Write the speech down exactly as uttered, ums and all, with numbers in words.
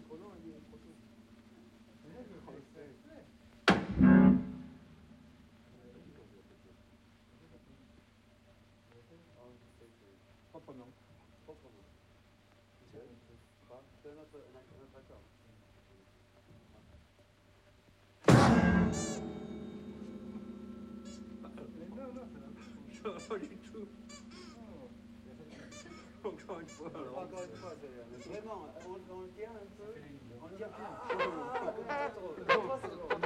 trop long, il est trop tôt. Proprement. Proprement. C'est notre accord. Non, non, ça va Pas du tout. Encore une fois. Encore une fois, c'est vraiment, on, on tient un peu. On tient. Ah, ah, ah, ah, ah, ah, ah, ah, ah, ah, ah,